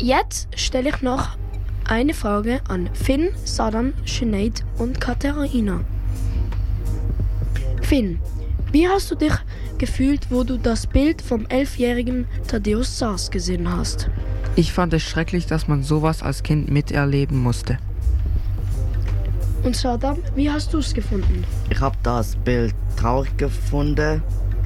Jetzt stelle ich noch eine Frage an Finn, Saddam, Sinead und Katharina. Finn, wie hast du dich gefühlt, wo du das Bild vom 11-jährigen Thaddäus Szasz gesehen hast? Ich fand es schrecklich, dass man sowas als Kind miterleben musste. Und Saddam, wie hast du es gefunden? Ich habe das Bild traurig gefunden.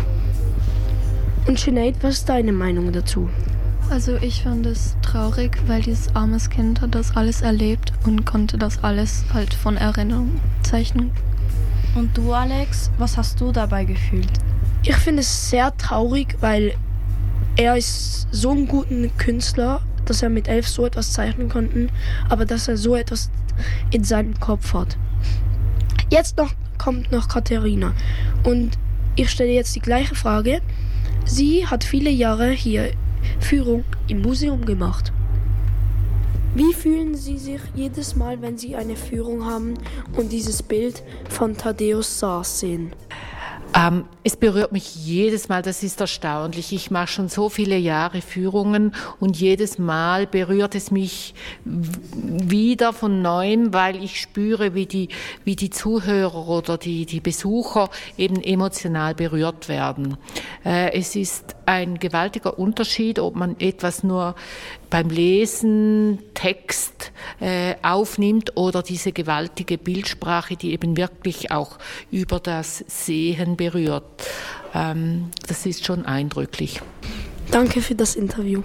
Und Sinead, was ist deine Meinung dazu? Also ich fand es traurig, weil dieses armes Kind hat das alles erlebt und konnte das alles halt von Erinnerung zeichnen. Und du, Alex, was hast du dabei gefühlt? Ich finde es sehr traurig, weil er ist so ein guter Künstler, dass er mit 11 so etwas zeichnen konnte, aber dass er so etwas in seinem Kopf hat. Kommt noch Katharina und ich stelle jetzt die gleiche Frage. Sie hat viele Jahre hier Führung im Museum gemacht. Wie fühlen Sie sich jedes Mal, wenn Sie eine Führung haben und dieses Bild von Thaddäus Szasz sehen? Es berührt mich jedes Mal, das ist erstaunlich. Ich mache schon so viele Jahre Führungen und jedes Mal berührt es mich wieder von Neuem, weil ich spüre, wie die Zuhörer oder die Besucher eben emotional berührt werden. Es ist ein gewaltiger Unterschied, ob man etwas nur beim Lesen, Text aufnimmt oder diese gewaltige Bildsprache, die eben wirklich auch über das Sehen berührt. Das ist schon eindrücklich. Danke für das Interview.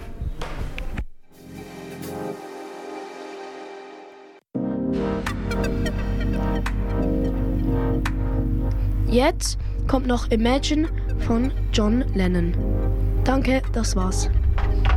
Jetzt kommt noch Imagine von John Lennon. Danke, das war's.